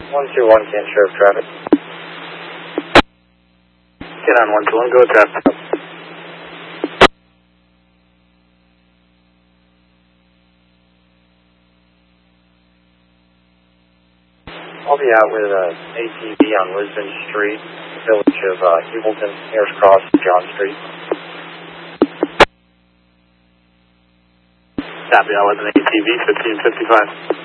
121, can sheriff traffic. Get on 121, go traffic. I'll be out with an ATV on Lisbon Street, village of Evilton, Ayers Cross, John Street. Copy, out with an ATV, 1555.